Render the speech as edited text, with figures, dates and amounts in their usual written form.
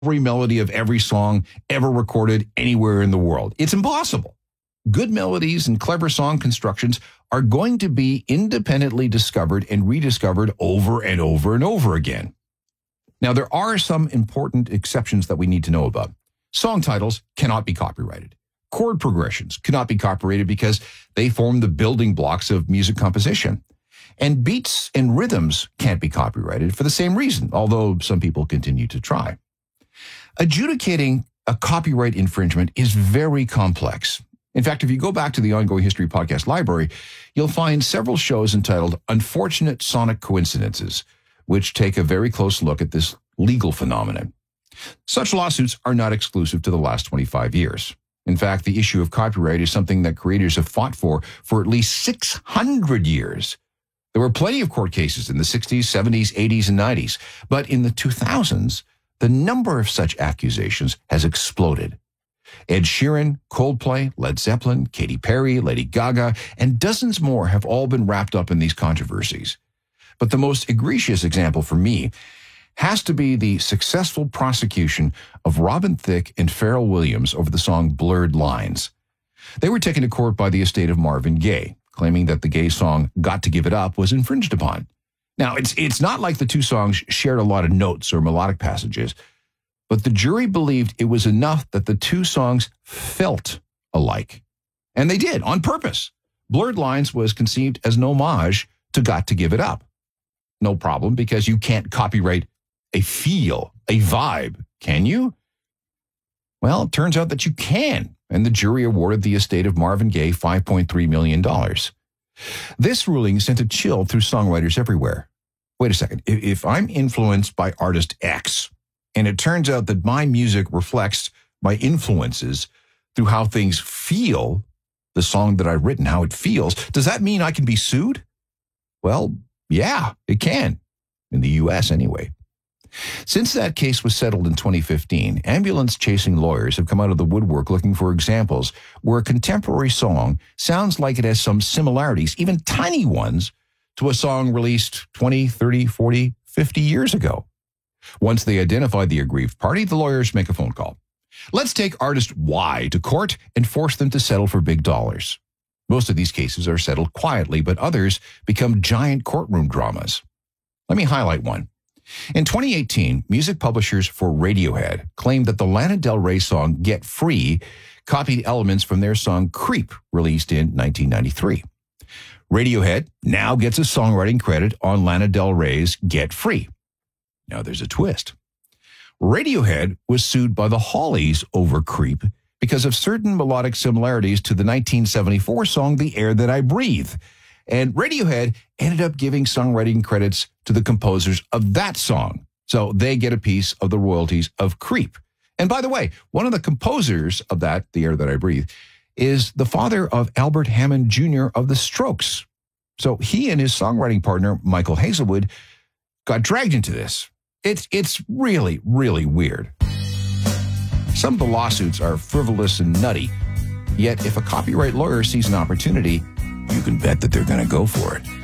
every melody of every song ever recorded anywhere in the world. It's impossible. Good melodies and clever song constructions are going to be independently discovered and rediscovered over and over and over again. Now, there are some important exceptions that we need to know about. Song titles cannot be copyrighted. Chord progressions cannot be copyrighted because they form the building blocks of music composition. And beats and rhythms can't be copyrighted for the same reason, although some people continue to try. Adjudicating a copyright infringement is very complex. In fact, if you go back to the Ongoing History Podcast library, you'll find several shows entitled Unfortunate Sonic Coincidences, which take a very close look at this legal phenomenon. Such lawsuits are not exclusive to the last 25 years. In fact, the issue of copyright is something that creators have fought for at least 600 years. There were plenty of court cases in the 60s, 70s, 80s, and 90s, but in the 2000s, the number of such accusations has exploded. Ed Sheeran, Coldplay, Led Zeppelin, Katy Perry, Lady Gaga, and dozens more have all been wrapped up in these controversies. But the most egregious example for me has to be the successful prosecution of Robin Thicke and Pharrell Williams over the song Blurred Lines. They were taken to court by the estate of Marvin Gaye, claiming that the Gaye song Got to Give It Up was infringed upon. Now, it's not like the two songs shared a lot of notes or melodic passages, but the jury believed it was enough that the two songs felt alike. And they did, on purpose. Blurred Lines was conceived as an homage to Got to Give It Up. No problem, because you can't copyright a feel, a vibe, can you? Well, it turns out that you can, and the jury awarded the estate of Marvin Gaye $5.3 million. This ruling sent a chill through songwriters everywhere. Wait a second, if I'm influenced by artist X, and it turns out that my music reflects my influences through how things feel, the song that I've written, how it feels, does that mean I can be sued? Well, yeah, it can. In the U.S. anyway. Since that case was settled in 2015, ambulance-chasing lawyers have come out of the woodwork looking for examples where a contemporary song sounds like it has some similarities, even tiny ones, to a song released 20, 30, 40, 50 years ago. Once they identify the aggrieved party, the lawyers make a phone call. Let's take artist Y to court and force them to settle for big dollars. Most of these cases are settled quietly, but others become giant courtroom dramas. Let me highlight one. In 2018, music publishers for Radiohead claimed that the Lana Del Rey song Get Free copied elements from their song Creep, released in 1993. Radiohead now gets a songwriting credit on Lana Del Rey's Get Free. Now there's a twist. Radiohead was sued by the Hollies over Creep because of certain melodic similarities to the 1974 song The Air That I Breathe. And Radiohead ended up giving songwriting credits to the composers of that song. So they get a piece of the royalties of Creep. And by the way, one of the composers of that, The Air That I Breathe, is the father of Albert Hammond Jr. of the Strokes. So he and his songwriting partner, Michael Hazelwood, got dragged into this. It's really, really weird. Some of the lawsuits are frivolous and nutty. Yet if a copyright lawyer sees an opportunity, you can bet that they're going to go for it.